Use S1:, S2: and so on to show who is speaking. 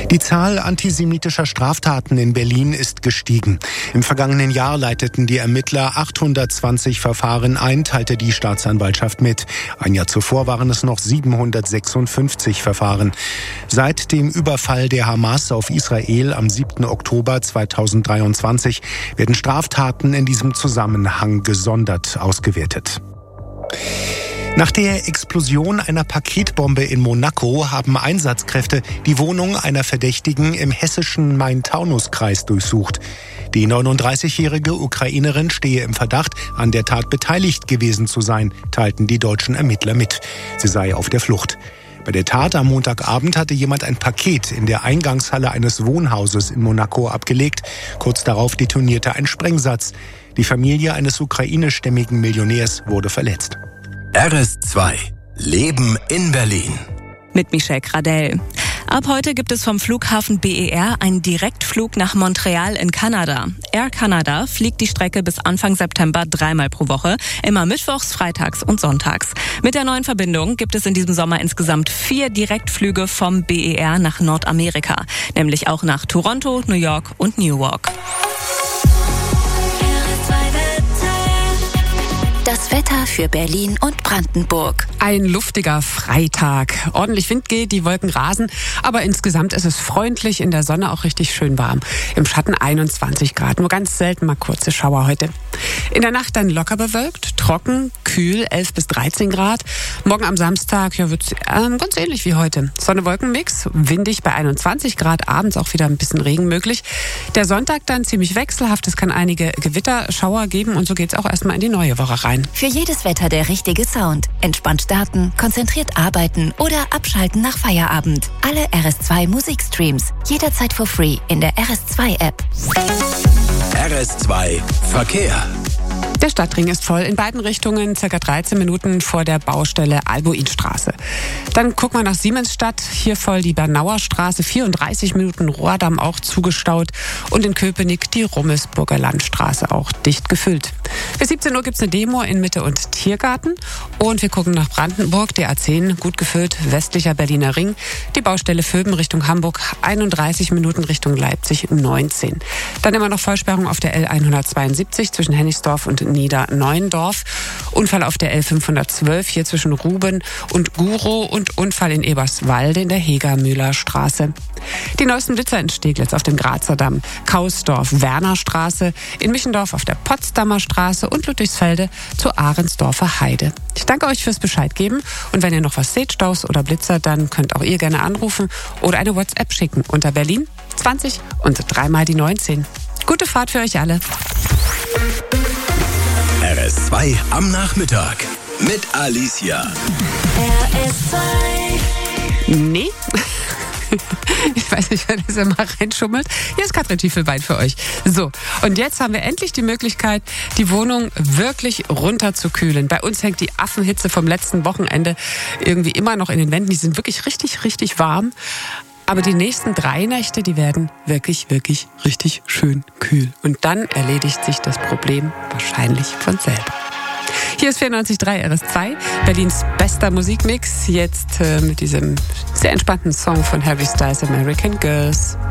S1: Die Zahl antisemitischer Straftaten in Berlin ist gestiegen. Im vergangenen Jahr leiteten die Ermittler 820 Verfahren ein, teilte die Staatsanwaltschaft mit. Ein Jahr zuvor waren es noch 756 Verfahren. Seit dem Überfall der Hamas auf Israel am 7. Oktober 2023 werden Straftaten in diesem Zusammenhang gesondert ausgewertet. Nach der Explosion einer Paketbombe in Monaco haben Einsatzkräfte die Wohnung einer Verdächtigen im hessischen Main-Taunus-Kreis durchsucht. Die 39-jährige Ukrainerin stehe im Verdacht, an der Tat beteiligt gewesen zu sein, teilten die deutschen Ermittler mit. Sie sei auf der Flucht. Bei der Tat am Montagabend hatte jemand ein Paket in der Eingangshalle eines Wohnhauses in Monaco abgelegt. Kurz darauf detonierte ein Sprengsatz. Die Familie eines ukrainischstämmigen Millionärs wurde verletzt.
S2: RS2 Leben in Berlin.
S3: Mit Michelle Gradell. Ab heute gibt es vom Flughafen BER einen Direktflug nach Montreal in Kanada. Air Canada fliegt die Strecke bis Anfang September 3-mal pro Woche, immer mittwochs, freitags und sonntags. Mit der neuen Verbindung gibt es in diesem Sommer insgesamt 4 Direktflüge vom BER nach Nordamerika, nämlich auch nach Toronto, New York und Newark.
S4: Das Wetter für Berlin und Brandenburg.
S5: Ein luftiger Freitag. Ordentlich Wind geht, die Wolken rasen, aber insgesamt ist es freundlich, in der Sonne auch richtig schön warm. Im Schatten 21 Grad, nur ganz selten mal kurze Schauer heute. In der Nacht dann locker bewölkt, trocken, kühl, 11 bis 13 Grad. Morgen am Samstag wird's ganz ähnlich wie heute. Sonne-Wolken-Mix, windig bei 21 Grad, abends auch wieder ein bisschen Regen möglich. Der Sonntag dann ziemlich wechselhaft, es kann einige Gewitterschauer geben und so geht's auch erstmal in die neue Woche rein.
S4: Für jedes Wetter der richtige Sound. Entspannt starten, konzentriert arbeiten oder abschalten nach Feierabend. Alle RS2 Musikstreams. Jederzeit for free in der RS2-App.
S2: RS2 Verkehr.
S5: Der Stadtring ist voll in beiden Richtungen, ca. 13 Minuten vor der Baustelle Albuinstraße. Dann gucken wir nach Siemensstadt, hier voll die Bernauer Straße, 34 Minuten Rohrdamm auch zugestaut und in Köpenick die Rummelsburger Landstraße auch dicht gefüllt. Bis 17 Uhr gibt's eine Demo in Mitte und Tiergarten und wir gucken nach Brandenburg, der A10 gut gefüllt, westlicher Berliner Ring, die Baustelle Vöben Richtung Hamburg, 31 Minuten Richtung Leipzig, 19. Dann immer noch Vollsperrung auf der L172 zwischen Hennigsdorf und Niederneuendorf. Unfall auf der L512 hier zwischen Ruben und Gurow und Unfall in Eberswalde in der Heger-Müller Straße. Die neuesten Blitzer in Steglitz auf dem Grazer Damm, Kausdorf, Wernerstraße, in Michendorf auf der Potsdamer Straße und Ludwigsfelde zur Ahrensdorfer Heide. Ich danke euch fürs Bescheid geben und wenn ihr noch was seht, Staus oder Blitzer, dann könnt auch ihr gerne anrufen oder eine WhatsApp schicken unter Berlin 20 und 3 die 19. Gute Fahrt für euch alle.
S2: RS2 am Nachmittag mit Alicia.
S4: RS2.
S5: Nee. Ich weiß nicht, wer das immer reinschummelt. Hier ist Katrin Schiefelbein für euch. So, und jetzt haben wir endlich die Möglichkeit, die Wohnung wirklich runterzukühlen. Bei uns hängt die Affenhitze vom letzten Wochenende irgendwie immer noch in den Wänden. Die sind wirklich richtig, richtig warm. Aber die nächsten 3 Nächte, die werden wirklich, wirklich richtig schön kühl. Und dann erledigt sich das Problem wahrscheinlich von selber. Hier ist 94.3 RS2, Berlins bester Musikmix. Jetzt mit diesem sehr entspannten Song von Harry Styles, American Girls.